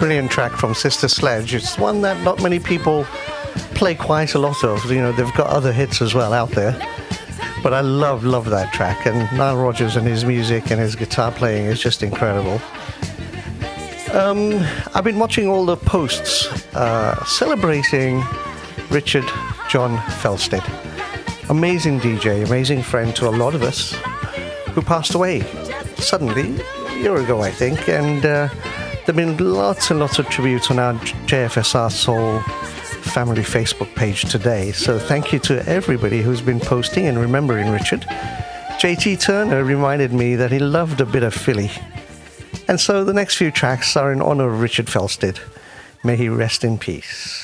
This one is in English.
brilliant track from Sister Sledge. It's one that not many people play quite a lot of. You know, they've got other hits as well out there. But I love that track. And Nile Rodgers and his music and his guitar playing is just incredible. I've been watching all the posts celebrating Richard John Felstead. Amazing DJ, amazing friend to a lot of us, who passed away suddenly a year ago, I think. And there have been lots and lots of tributes on our JFSR Soul family Facebook page today. So thank you to everybody who's been posting and remembering Richard. JT Turner reminded me that he loved a bit of Philly. And so the next few tracks are in honor of Richard Felstead. May he rest in peace.